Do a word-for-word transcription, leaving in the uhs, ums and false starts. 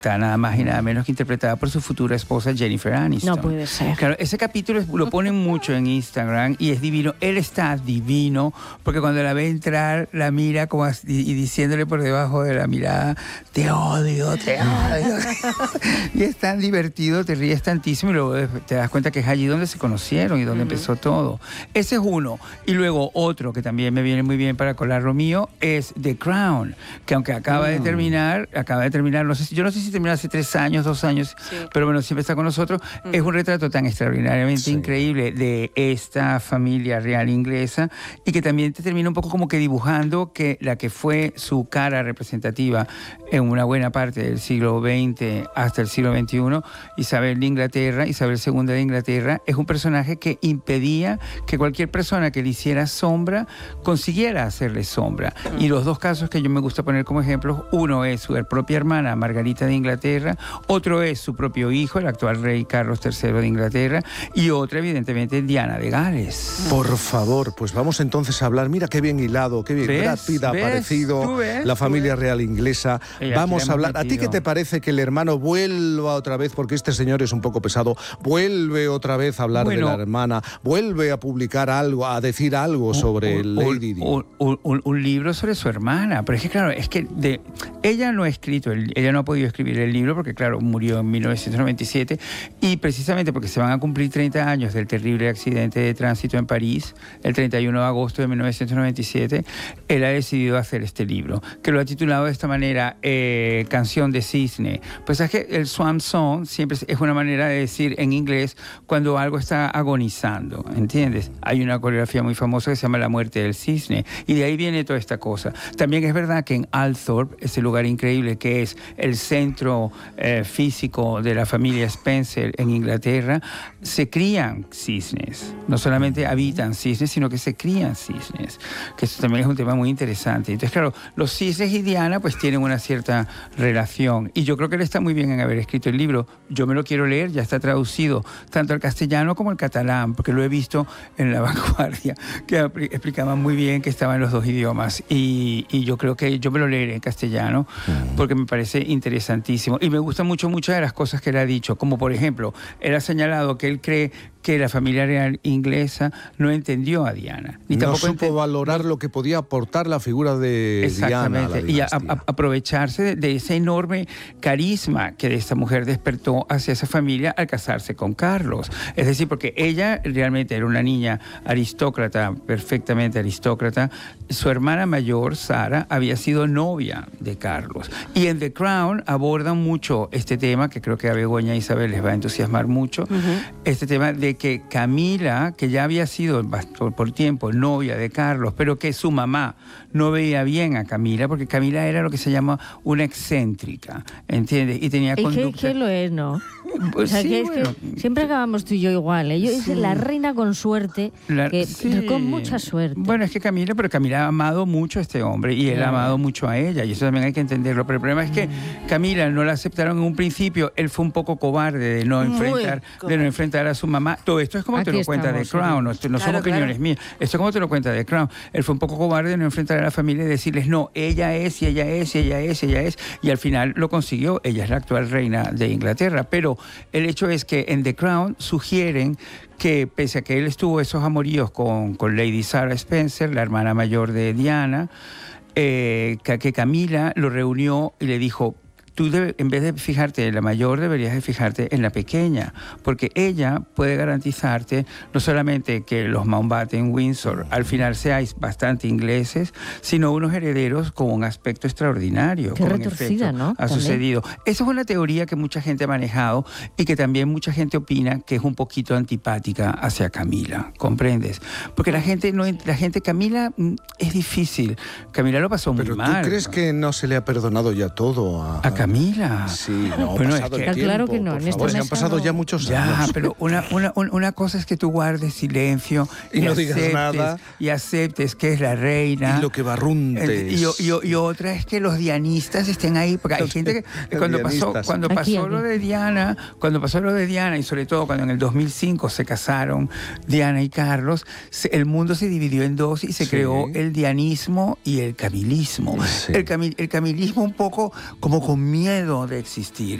nada más y nada menos que interpretada por su futura esposa Jennifer Aniston. No puede ser. Claro, ese capítulo lo ponen mucho en Instagram y es divino. Él está divino porque cuando la ve entrar, la mira como así, y diciéndole por debajo de la mirada, te odio, te odio. Y es tan divertido, te ríes tantísimo y luego te das cuenta que es allí donde se conocieron y donde uh-huh. empezó todo. Ese es uno. Y luego otro que también me viene muy bien para colar lo mío es The Crown, que aunque acaba uh-huh. de terminar, acaba de terminar, no sé si, yo no sé si terminó hace tres años, dos años, sí. pero bueno, siempre está con nosotros. Uh-huh. Es un retrato tan extraordinariamente sí. increíble de esta familia real inglesa y que también te termina un poco como que dibujando que la que fue su cara representativa en una buena parte del siglo veinte hasta el siglo veintiuno, Isabel de Inglaterra, Isabel segunda de Inglaterra, es un personaje que impedía que cualquier persona que le hiciera sombra consiguiera hacerle sombra. Uh-huh. Y los dos casos que yo me gusta poner como ejemplos, uno es su propia hermana, Margarita de Inglaterra, otro es su propio hijo, el actual rey Carlos tercero de Inglaterra, y otra, evidentemente, Diana de Gales. Por favor, pues vamos entonces a hablar. Mira qué bien hilado, qué bien Brad Pitt ha aparecido, ves, la familia real inglesa. Ella vamos a hablar. ¿A ti qué te parece que el hermano vuelva otra vez, porque este señor es un poco pesado, vuelve otra vez a hablar bueno, de la hermana, vuelve a publicar algo, a decir algo sobre un, Lady Di? Un, un, un, un libro sobre su hermana, pero es que claro, es que de, ella no ha escrito, el, ella no ha podido escribir el libro porque claro, murió en mil novecientos noventa y siete y precisamente porque se van a cumplir treinta años del terrible accidente de tránsito en París, el treinta y uno de agosto de mil novecientos noventa y siete, él ha decidido hacer este libro, que lo ha titulado de esta manera, eh, Canción de Cisne. Pues es que el swan song siempre es una manera de decir en inglés cuando algo está agonizando, ¿entiendes? Hay una coreografía muy famosa que se llama La muerte del cisne, y de ahí viene toda esta cosa. También es verdad que en Althorp, ese lugar increíble que es el centro eh, físico de la familia Spencer en Inglaterra, se crían cisnes. No solamente habitan cisnes, sino que se crían cisnes, que eso también es un tema muy interesante. Entonces, claro, los cisnes y Diana pues tienen una cierta relación, y yo creo que él está muy bien en haber escrito el libro. Yo me lo quiero leer, ya está traducido tanto al castellano como al catalán, porque lo he visto en La Vanguardia, que explicaban muy bien que estaba en los dos idiomas, y, y yo creo que yo me lo leeré en castellano, porque me parece interesantísimo, y me gustan mucho muchas de las cosas que él ha dicho, como por ejemplo, él ha señalado que él cree que la familia real inglesa no entendió a Diana. Ni no tampoco supo ent- valorar lo que podía aportar la figura de Exactamente, Diana. Y a, a, aprovecharse de, de ese enorme carisma que esta mujer despertó hacia esa familia al casarse con Carlos. Es decir, porque ella realmente era una niña aristócrata, perfectamente aristócrata. Su hermana mayor, Sara, había sido novia de Carlos. Y en The Crown abordan mucho este tema, que creo que a Begoña e Isabel les va a entusiasmar mucho, uh-huh. este tema de que Camila, que ya había sido por, por tiempo novia de Carlos, pero que su mamá no veía bien a Camila, porque Camila era lo que se llama una excéntrica, ¿entiendes? Y tenía ¿Y conducta... qué, qué lo es, no? Pues o sea, sí, que bueno. es que siempre acabamos tú y yo igual, ¿eh? Yo Sí. es la reina con suerte, La- que, sí. con mucha suerte. Bueno, es que Camila, pero Camila ha amado mucho a este hombre y él Claro. ha amado mucho a ella, y eso también hay que entenderlo. Pero el problema es que Mm. Camila no la aceptaron en un principio, él fue un poco cobarde de no Muy enfrentar, de no enfrentar a su mamá. Todo esto es como Aquí te lo cuenta The estamos, Crown, no, esto no Claro, son opiniones claro. mías. Esto es como te lo cuenta The Crown. Él fue un poco cobarde de no enfrentar a la familia y decirles, no, ella es, y ella es, y ella es, y ella es, y al final lo consiguió. Ella es la actual reina de Inglaterra. Pero el hecho es que en The Crown sugieren que pese a que él estuvo esos amoríos con, con Lady Sarah Spencer, la hermana mayor de Diana, eh, que, que Camila lo reunió y le dijo, tú debe, en vez de fijarte en la mayor, deberías de fijarte en la pequeña, porque ella puede garantizarte no solamente que los Mountbatten Windsor al final seáis bastante ingleses, sino unos herederos con un aspecto extraordinario. Qué como en retorcida, efecto ¿no? Ha También. sucedido. Esa es una teoría que mucha gente ha manejado y que también mucha gente opina que es un poquito antipática hacia Camila, ¿comprendes? Porque la gente, no, la gente Camila mm, es difícil. Camila lo pasó muy Pero mal. ¿tú crees que no se le ha perdonado ya todo a, A Camila. Sí, no, Bueno, pasado es que- el tiempo, Claro que no, por en esta favor, se han mesa pasado no. ya muchos Ya, años. pero una, una, un- una cosa es que tú guardes silencio Y no digas aceptes, nada. y aceptes que es la reina. Y lo que barruntes. Eh, Y, y- y otra es que los dianistas estén ahí, porque hay Los gente que los cuando pasó, dianistas. cuando Aquí, pasó aquí. lo de Diana, cuando pasó lo de Diana y sobre todo cuando en el dos mil cinco se casaron Diana y Carlos, se- el mundo se dividió en dos y se Sí. creó el dianismo y el camilismo. Sí. El, cami- el camilismo un poco como con miedo de existir.